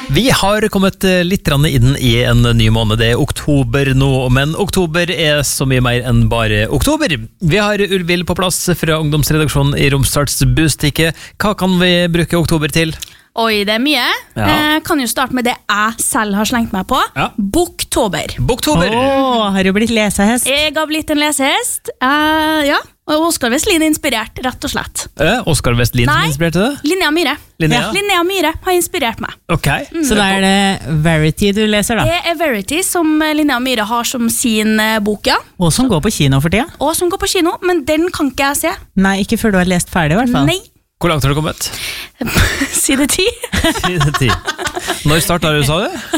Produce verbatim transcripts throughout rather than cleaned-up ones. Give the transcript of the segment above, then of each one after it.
Vi har kommet litt inn i en ny måned, det er oktober nå, men oktober er så mye mer enn bare oktober. Vi har Ulvild på plass fra ungdomsredaksjonen i Romsdals Bustikke. Hva kan vi bruke oktober til? Oi, det er mye. Ja. Jeg kan jo starte med det jeg selv har slengt meg på. Ja. Boktober. Boktober! Åh, har du blitt lesehest? Jeg har blitt en lesehest. Uh, ja, og Oskar Vestlin er inspirert, rett og slett. Eh, Oskar Vestlin som Nei. inspirerte det? Linnea Myhre. Linnea? Ja. Linnea Myhre har inspirert meg. Ok. Mm. Så da er det Verity du leser da? Det er Verity som Linnea Myhre har som sin eh, bok, ja. Og som går på kino for tida? Og som går på kino, men den kan ikke jeg se. Nei, ikke før du har lest ferdig i hvert fall. Nei. Hvor langt har du kommet? Side ti. Side ti. Når startet du, sa du?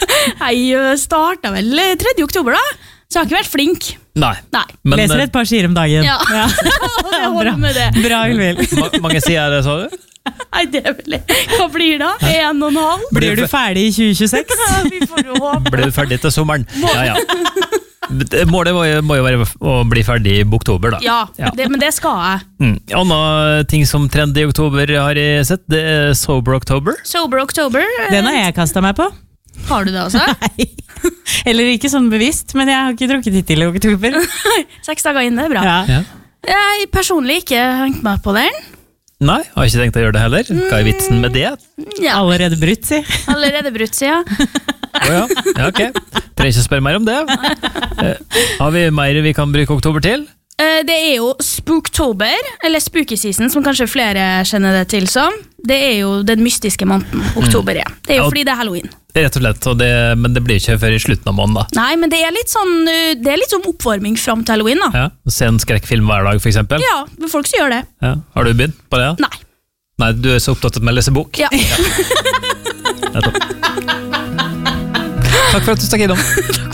Jeg startet vel tredje oktober da, så jeg har ikke vært flink. Nei. Nei. Men, Leser et par sider om dagen. Ja, og det holder med det. Bra, Ulvild. ma mange sider er det, sa du? Nei, det er vel Hva blir det? En og en halv? Blir du ferdig i tjue tjueseks? Ja, vi får jo håpe. Blir du ferdig til sommeren? Ja, ja. Målet må jo, må jo være å bli ferdig i oktober da. Ja, Ja. det, men det skal jeg. Mm. Anna ting som trend i oktober har jeg sett, det er Sober October. Sober October. eh, Den har jeg kastet meg på. Har du det også? Nei. Eller ikke sånn bevisst, men jeg har ikke drukket hittil i oktober. Seks dager inn, det er bra. Ja. Ja. Jeg personlig ikke hengt meg på den. Nei, har ikke tenkt å gjøre det heller. Hva er vitsen med det? Ja, Allerede brutt, si. allerede brutt siden. Åja, ja, ok. Trenger ikke spørre mer om det. Eh, har vi mer vi kan bruke oktober til? Eh, Det er jo Spooktober, eller Spooky Season, som kanskje flere kjenner det til som. Det er jo den mystiske måneden, oktober, ja. Det er jo Ja. fordi det er Halloween. Rett og slett, og det, men det blir ikke før i slutten av måneden da. Nei, men det er litt sånn, eh, det er litt sånn oppvarming frem til Halloween da. Ja, se en skrekkfilm hver dag for eksempel. Ja, det er folk som gjør det. Ja. Har du begynt på det? Nei. Nei, du er så opptatt med å lese bok. Ja. Nettopp. Takk for at du stakk innom.